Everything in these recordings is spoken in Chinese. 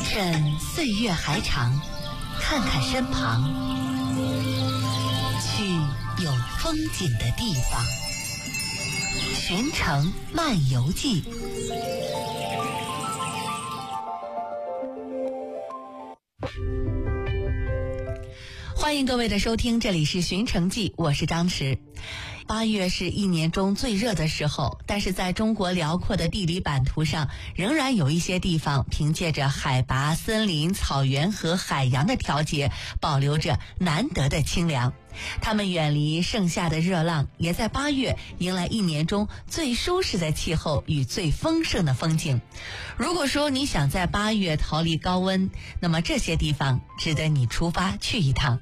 趁岁月还长，看看身旁，去有风景的地方。寻城漫游记。欢迎各位的收听，这里是寻城记，我是张弛。8月是一年中最热的时候，但是在中国辽阔的地理版图上，仍然有一些地方凭借着海拔、森林、草原和海洋的调节，保留着难得的清凉。他们远离盛夏的热浪，也在8月迎来一年中最舒适的气候与最丰盛的风景。如果说你想在8月逃离高温，那么这些地方值得你出发去一趟。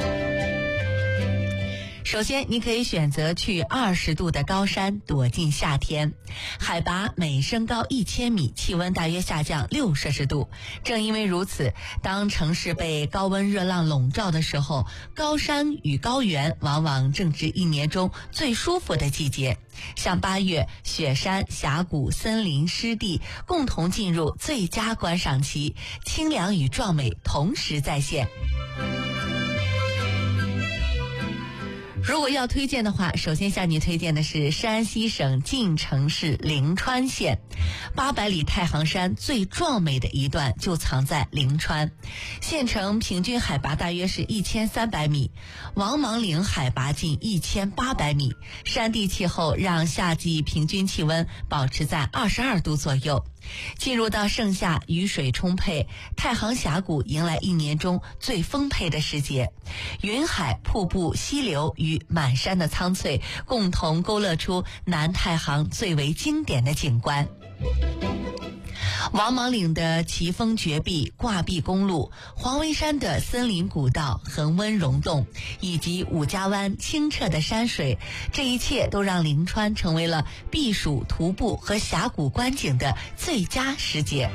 首先，你可以选择去20度的高山，躲进夏天。海拔每升高1000米，气温大约下降6摄氏度。正因为如此，当城市被高温热浪笼罩的时候，高山与高原往往正值一年中最舒服的季节。像8月，雪山、峡谷、森林、湿地共同进入最佳观赏期，清凉与壮美同时再现。如果要推荐的话，首先向你推荐的是山西省晋城市灵川县。800里太行山最壮美的一段就藏在灵川。县城平均海拔大约是1300米，王莽岭海拔近1800米，山地气候让夏季平均气温保持在22度左右。进入到盛夏，雨水充沛，太行峡谷迎来一年中最丰沛的时节。云海、瀑布、溪流与满山的苍翠共同勾勒出南太行最为经典的景观。王莽岭的奇峰绝壁、挂壁公路，黄维山的森林古道、恒温溶洞，以及五家湾清澈的山水，这一切都让灵川成为了避暑、徒步和峡谷观景的最佳时节。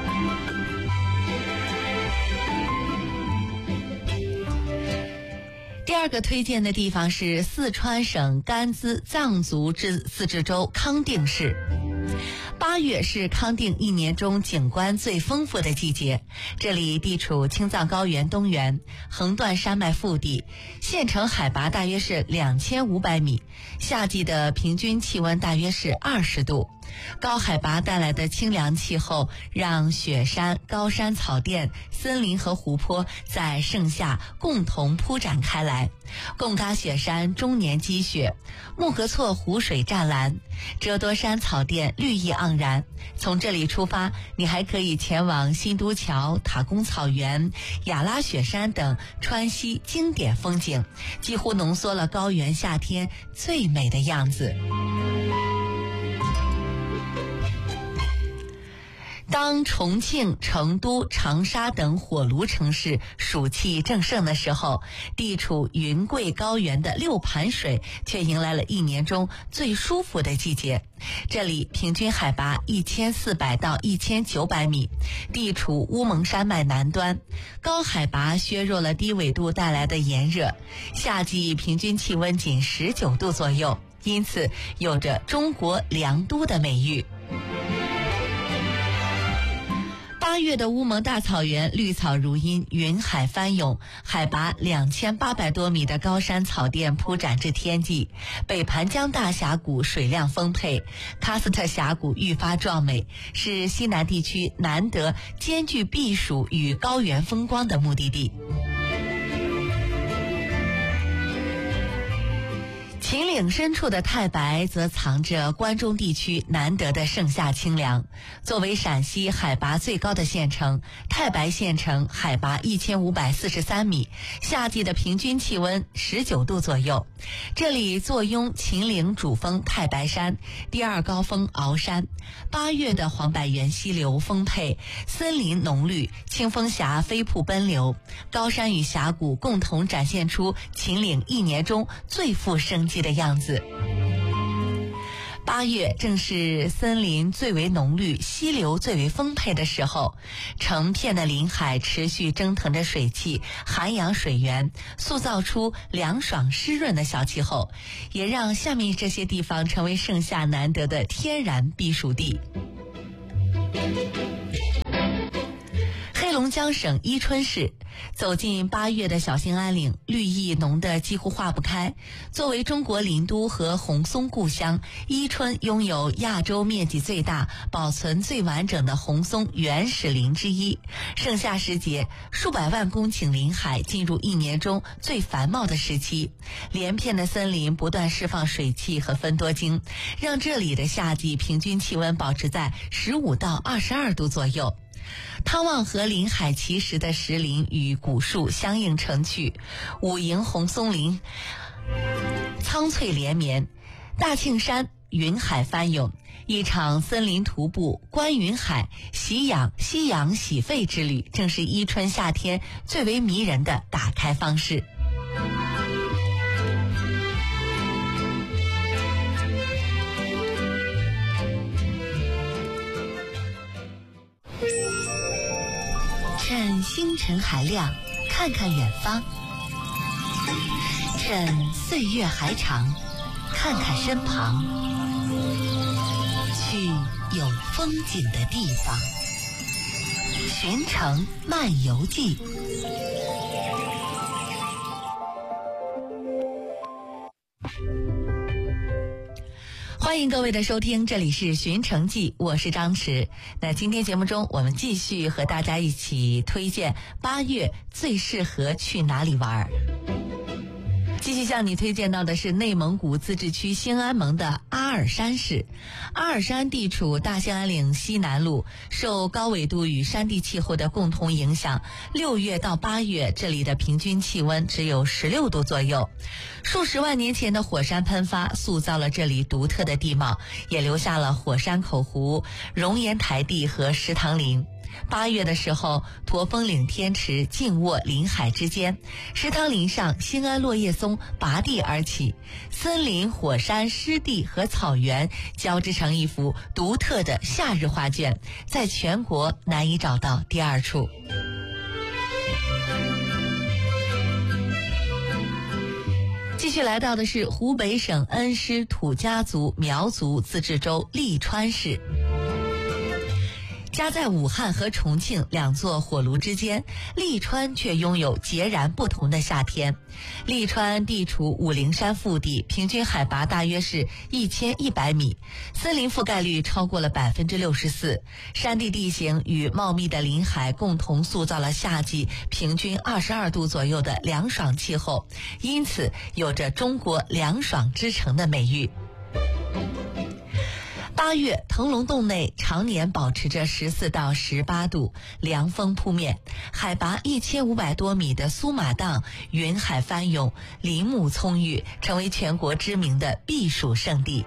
第二个推荐的地方是四川省甘孜藏族自治州康定市。8月是康定一年中景观最丰富的季节，这里地处青藏高原东缘，横断山脉腹地，县城海拔大约是2500米，夏季的平均气温大约是20度。高海拔带来的清凉气候，让雪山、高山草甸、森林和湖泊在盛夏共同铺展开来。贡嘎雪山终年积雪，木格措湖水湛蓝，折多山草甸绿意盎然。从这里出发，你还可以前往新都桥、塔公草原、雅拉雪山等川西经典风景，几乎浓缩了高原夏天最美的样子。当重庆、成都、长沙等火炉城市暑气正盛的时候，地处云贵高原的六盘水却迎来了一年中最舒服的季节。这里平均海拔1400到1900米，地处乌蒙山脉南端，高海拔削弱了低纬度带来的炎热，夏季平均气温仅19度左右，因此有着中国凉都的美誉。8月的乌蒙大草原绿草如茵，云海翻涌，海拔2800多米的高山草甸铺展至天际，北盘江大峡谷水量丰沛，喀斯特峡谷愈发壮美，是西南地区难得兼具避暑与高原风光的目的地。秦岭深处的太白则藏着关中地区难得的盛夏清凉。作为陕西海拔最高的县城，太白县城海拔1543米，夏季的平均气温19度左右。这里坐拥秦岭主峰太白山，第二高峰鳌山。8月的黄柏源溪流丰沛，森林浓绿，清风峡飞瀑奔流，高山与峡谷共同展现出秦岭一年中最富生机的样子。8月正是森林最为浓绿、溪流最为丰沛的时候，成片的林海持续蒸腾着水汽，涵养水源，塑造出凉爽湿润的小气候，也让下面这些地方成为盛夏难得的天然避暑地。 江省伊春市。走进8月的小兴安岭，绿意浓得几乎化不开。作为中国林都和红松故乡，伊春拥有亚洲面积最大、保存最完整的红松原始林之一。盛夏时节，数百万公顷林海进入一年中最繁茂的时期，连片的森林不断释放水汽和芬多精，让这里的夏季平均气温保持在15到22度左右。汤旺河林海齐实的石林与古树相映成趣，五营红松林苍翠连绵，大庆山云海翻涌，一场森林徒步观云海、夕阳洗肺之旅，正是伊春夏天最为迷人的打开方式。趁星辰还亮，看看远方；趁岁月还长，看看身旁。去有风景的地方，寻城漫游记。欢迎各位的收听，这里是寻城记，我是张弛。那今天节目中，我们继续和大家一起推荐8月最适合去哪里玩。继续向你推荐到的是内蒙古自治区兴安盟的阿尔山市。阿尔山地处大兴安岭西南麓，受高纬度与山地气候的共同影响，6月到8月这里的平均气温只有16度左右。数十万年前的火山喷发塑造了这里独特的地貌，也留下了火山口湖、熔岩台地和石塘林。8月的时候，驼峰岭天池静卧林海之间，石塘林上兴安落叶松拔地而起，森林、火山、湿地和草原交织成一幅独特的夏日画卷，在全国难以找到第二处。继续来到的是湖北省恩施土家族苗族自治州利川市。夹在武汉和重庆两座火炉之间，利川却拥有截然不同的夏天。利川地处武陵山腹地，平均海拔大约是1100米，森林覆盖率超过了64%，山地地形与茂密的林海共同塑造了夏季平均22度左右的凉爽气候，因此有着中国凉爽之城的美誉。8月，腾龙洞内常年保持着14到18度，凉风扑面，海拔1500多米的苏马荡云海翻涌，林木葱郁，成为全国知名的避暑胜地。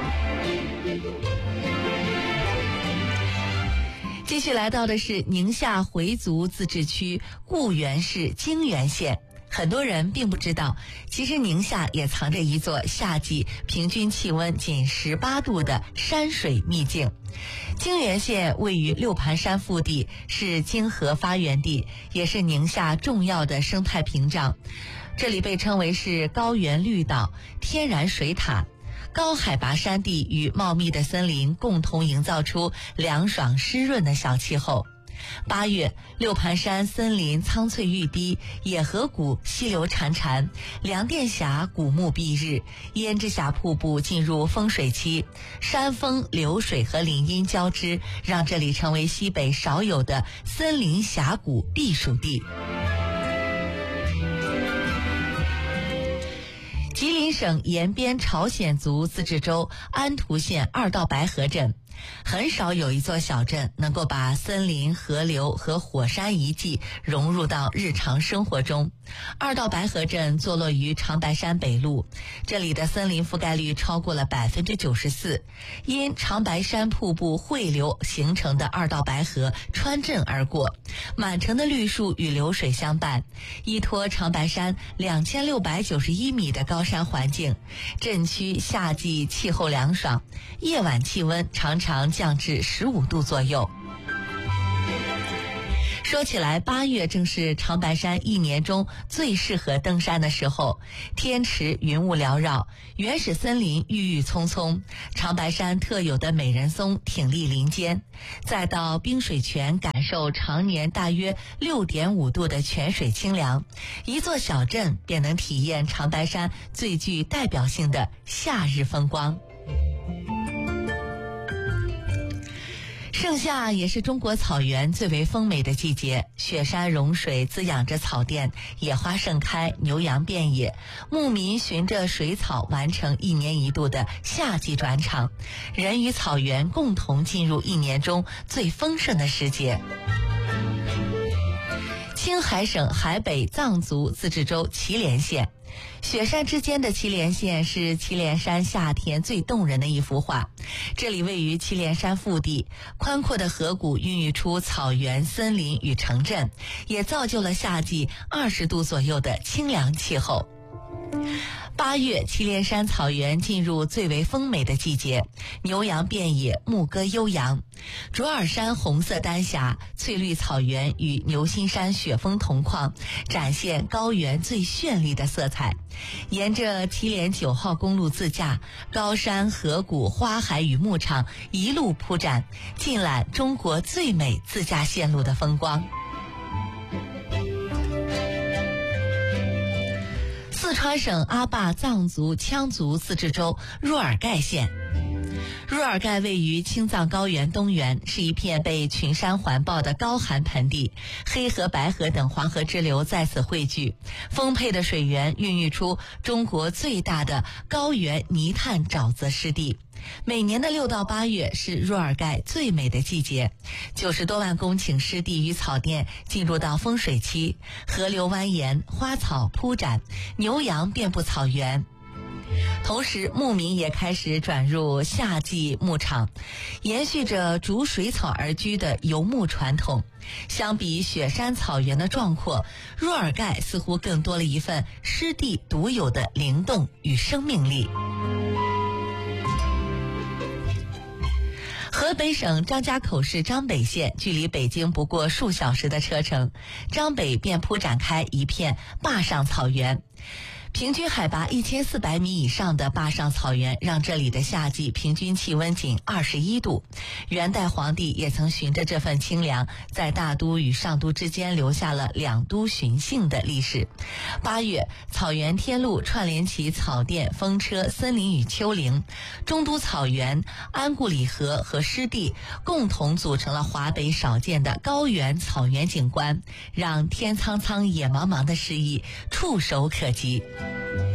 继续来到的是宁夏回族自治区固原市泾源县。很多人并不知道，其实宁夏也藏着一座夏季平均气温仅18度的山水秘境。泾源县位于六盘山腹地，是泾河发源地，也是宁夏重要的生态屏障。这里被称为是高原绿岛、天然水塔。高海拔山地与茂密的森林共同营造出凉爽湿润的小气候。8月，六盘山森林苍翠欲滴，野河谷溪流潺潺，凉甸峡古木蔽日，胭脂峡瀑布进入丰水期，山峰、流水和林荫交织，让这里成为西北少有的森林峡谷避暑地。吉林省延边朝鲜族自治州安图县二道白河镇。很少有一座小镇能够把森林、河流和火山遗迹融入到日常生活中。二道白河镇坐落于长白山北麓，这里的森林覆盖率超过了94%。因长白山瀑布汇流形成的二道白河穿镇而过，满城的绿树与流水相伴，依托长白山2691米的高山环境，镇区夏季气候凉爽，夜晚气温常常降至15度左右。 说起来，8月正是长白山一年中最适合登山的时候，天池云雾缭绕，原始森林郁郁葱葱，长白山特有的美人松挺立林间，再到冰水泉感受常年大约6.5度的泉水清凉，一座小镇便能体验长白山最具代表性的夏日风光。盛夏也是中国草原最为丰美的季节，雪山融水滋养着草甸，野花盛开，牛羊遍野，牧民循着水草完成1年1度的夏季转场，人与草原共同进入1年中最丰盛的时节。青海省海北藏族自治州祁连县，雪山之间的祁连县是祁连山夏天最动人的一幅画。这里位于祁连山腹地，宽阔的河谷孕育出草原、森林与城镇，也造就了夏季20度左右的清凉气候。8月，祁连山草原进入最为丰美的季节，牛羊遍野，牧歌悠扬。卓尔山红色丹霞，翠绿草原与牛心山雪峰同框，展现高原最绚丽的色彩。沿着祁连9号公路自驾，高山、河谷、花海与牧场一路铺展，尽览中国最美自驾线路的风光。四川省阿坝藏族羌族自治州若尔盖县，若尔盖位于青藏高原东缘，是一片被群山环抱的高寒盆地，黑河、白河等黄河支流在此汇聚，丰沛的水源孕育出中国最大的高原泥炭沼泽湿地。每年的6到8月是若尔盖最美的季节，90多万公顷湿地与草甸进入到丰水期，河流蜿蜒，花草铺展，牛羊遍布草原。同时，牧民也开始转入夏季牧场，延续着逐水草而居的游牧传统。相比雪山草原的壮阔，若尔盖似乎更多了一份湿地独有的灵动与生命力。河北省张家口市张北县距离北京不过数小时的车程，张北便铺展开一片坝上草原。平均海拔1400米以上的坝上草原，让这里的夏季平均气温仅21度。元代皇帝也曾循着这份清凉，在大都与上都之间留下了两都巡幸的历史。8月，草原天路串联起草甸、风车、森林与丘陵，中都草原、安固里河和湿地共同组成了华北少见的高原草原景观，让天苍苍野茫茫的诗意触手可及。